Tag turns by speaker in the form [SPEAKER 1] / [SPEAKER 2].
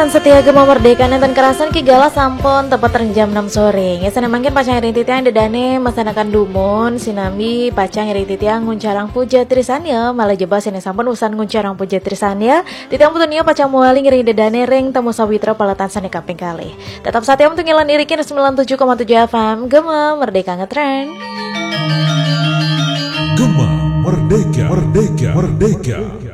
[SPEAKER 1] Setia Gema Merdeka nenten kerasan ki gala sampun tepat tereng jam 6 sore. Ngesan mangkin pacang iri titiang dedane masanakan dumun sinambi pacang iri titiang nguncarang puja trisannya malah jebas ini sampun usan nguncarang puja trisannya. Titiang putunia pacang muali ngiri dedane ring temu sawitra palatan sane kaping kali. Tetap satia untuk ngilan irikin 97,7 FM Gema Merdeka ngetren.
[SPEAKER 2] Gema Merdeka, Merdeka, Merdeka.